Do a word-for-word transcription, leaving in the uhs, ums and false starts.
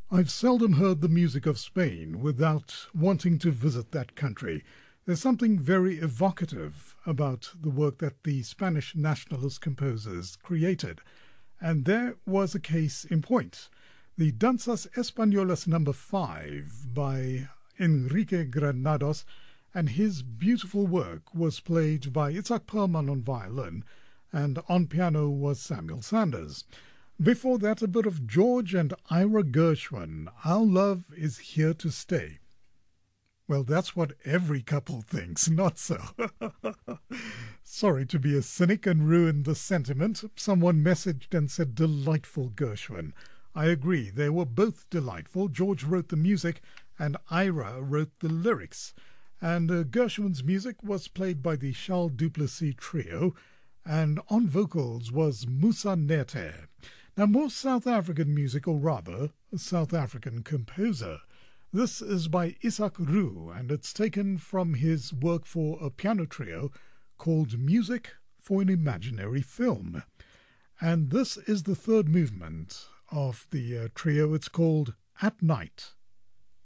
I've seldom heard the music of Spain without wanting to visit that country. There's something very evocative about the work that the Spanish nationalist composers created. And there was a case in point. The Danzas Españolas number five by Enrique Granados, and his beautiful work was played by Itzhak Perlman on violin, and on piano was Samuel Sanders. Before that, a bit of George and Ira Gershwin, Our Love is Here to Stay. Well, that's what every couple thinks, not so. Sorry to be a cynic and ruin the sentiment. Someone messaged and said, delightful Gershwin. I agree, they were both delightful. George wrote the music and Ira wrote the lyrics. And uh, Gershwin's music was played by the Charles Duplessis Trio, and on vocals was Moussa Nete. Now, more South African music, or rather, a South African composer. This is by Isak Roo, and it's taken from his work for a piano trio called Music for an Imaginary Film. And this is the third movement of the uh, trio. It's called At Night.